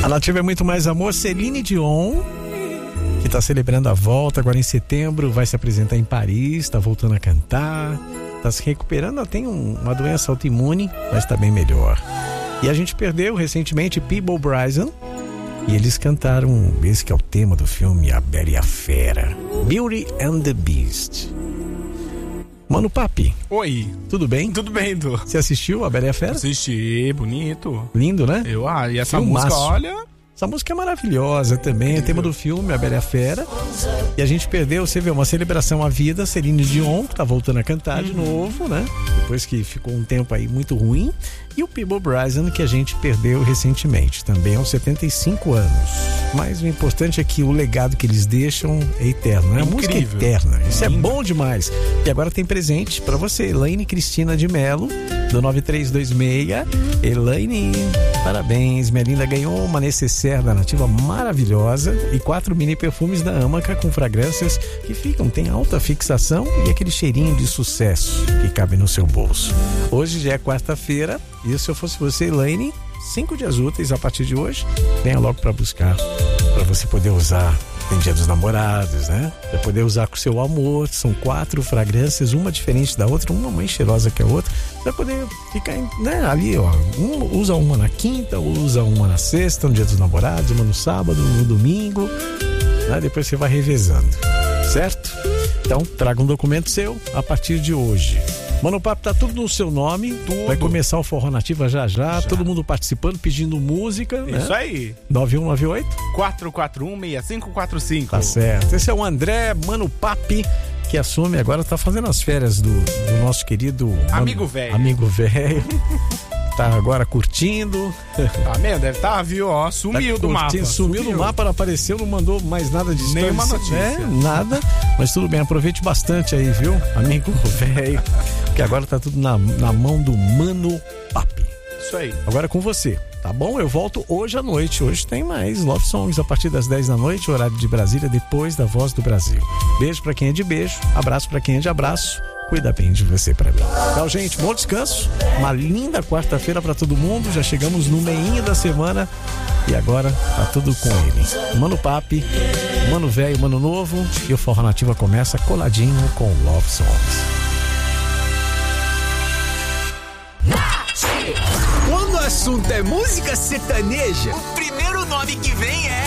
A Nativa é muito mais amor. Celine Dion, que está celebrando a volta agora em setembro, vai se apresentar em Paris, está voltando a cantar, está se recuperando. Ela tem uma doença autoimune, mas está bem melhor. E a gente perdeu recentemente Peabo Bryson, e eles cantaram esse que é o tema do filme A Bela e a Fera, Beauty and the Beast. Mano Papi. Oi. Tudo bem? Tudo bem, Du. Você assistiu A Bela e a Fera? Assisti, bonito. Lindo, né? E essa Filmaço. música, olha... Essa música é maravilhosa também, é tema do filme A Bela e a Fera. E a gente perdeu, você vê, uma celebração à vida, Celine Dion, que tá voltando a cantar de novo, né? Depois que ficou um tempo aí muito ruim. E o Peabo Bryson, que a gente perdeu recentemente, também aos 75 anos. Mas o importante é que o legado que eles deixam é eterno, né? A música é eterna, isso é bom demais. E agora tem presente pra você, Elaine Cristina de Melo, do 9326. Elaine, parabéns, minha linda, ganhou uma necessaire da Nativa maravilhosa e 4 mini perfumes da Amaca com fragrâncias que tem alta fixação e aquele cheirinho de sucesso que cabe no seu bolso. Hoje já é quarta-feira e se eu fosse você, Elaine, 5 dias úteis a partir de hoje, venha logo para buscar, para você poder usar. Tem Dia dos Namorados, né? Pra poder usar com o seu amor. São 4 fragrâncias, uma diferente da outra, uma mais cheirosa que a outra. Pra poder ficar, né, ali, ó. Usa uma na quinta, usa uma na sexta, no Dia dos Namorados, uma no sábado, no domingo, né? Depois você vai revezando, certo? Então, traga um documento seu a partir de hoje. Mano, o papo tá tudo no seu nome. Tudo. Vai começar o Forró Nativa já. Todo mundo participando, pedindo música. Isso, né? Aí. 9198 441-6545. Tá certo. Esse é o André Mano Papi, que assume agora, tá fazendo as férias do nosso querido amigo velho. Amigo velho. Tá agora curtindo. Tá mesmo? Deve estar, viu? Ó, sumiu do mapa. Sumiu do mapa, não apareceu, não mandou mais nada de nenhuma notícia. Nada. Mas tudo bem, aproveite bastante aí, viu? Amigo velho. Que agora tá tudo na mão do Mano Papi. Isso aí. Agora é com você, tá bom? Eu volto hoje à noite. Hoje tem mais Love Songs a partir das 10 da noite, horário de Brasília, depois da Voz do Brasil. Beijo pra quem é de beijo, abraço pra quem é de abraço. Cuida bem de você pra mim. Então, gente, bom descanso. Uma linda quarta-feira pra todo mundo. Já chegamos no meinho da semana e agora tá tudo com ele. Mano Papi, Mano Velho, Mano Novo. E o Forró Nativa começa coladinho com Love Songs. Quando o assunto é música sertaneja, o primeiro nome que vem é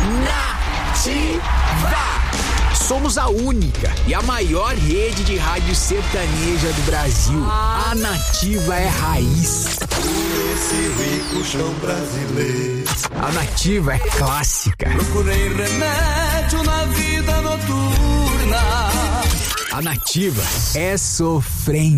Nativa. Somos a única e a maior rede de rádio sertaneja do Brasil. A Nativa é raiz. Esse rico chão brasileiro. A Nativa é clássica. Procurei remédio na vida noturna. A Nativa é sofrência.